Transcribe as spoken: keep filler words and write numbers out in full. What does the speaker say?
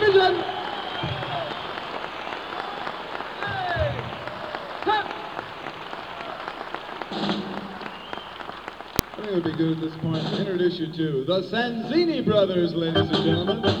division. I think it would be good at this point to introduce you to the Sanzini brothers, ladies and gentlemen.